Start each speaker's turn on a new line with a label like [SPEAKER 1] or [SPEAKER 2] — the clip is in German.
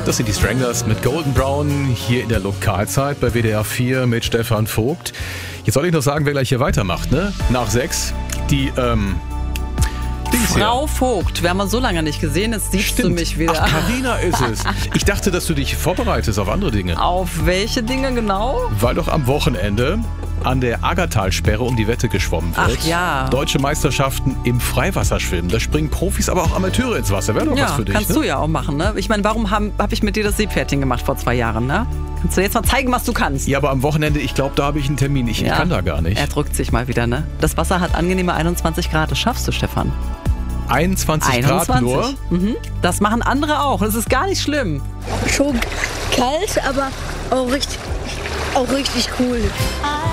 [SPEAKER 1] Das sind die Stranglers mit Golden Brown hier in der Lokalzeit bei WDR 4 mit Stefan Vogt. Jetzt soll ich noch sagen, wer gleich hier weitermacht, ne? Nach 6. Die,
[SPEAKER 2] Frau Vogt, wir haben uns so lange nicht gesehen, jetzt siehst du mich wieder.
[SPEAKER 1] Ach, Carina ist es. Ich dachte, dass du dich vorbereitest auf andere Dinge.
[SPEAKER 2] Auf welche Dinge genau?
[SPEAKER 1] Weil doch am Wochenende an der Aggertalsperre um die Wette geschwommen wird.
[SPEAKER 2] Ach ja.
[SPEAKER 1] Deutsche Meisterschaften im Freiwasserschwimmen. Da springen Profis, aber auch Amateure ins Wasser. Wäre doch was für dich,
[SPEAKER 2] kannst du ja auch machen, ne? Ich meine, warum hab ich mit dir das Seepferdchen gemacht vor 2 Jahren, ne? Kannst du jetzt mal zeigen, was du kannst?
[SPEAKER 1] Ja, aber am Wochenende, ich glaube, da habe ich einen Termin. Ich kann da gar nicht.
[SPEAKER 2] Er drückt sich mal wieder, ne? Das Wasser hat angenehme 21 Grad. Das schaffst du, Stefan.
[SPEAKER 1] 21 Grad nur?
[SPEAKER 2] Mhm. Das machen andere auch. Das ist gar nicht schlimm.
[SPEAKER 3] Schon kalt, aber auch richtig cool.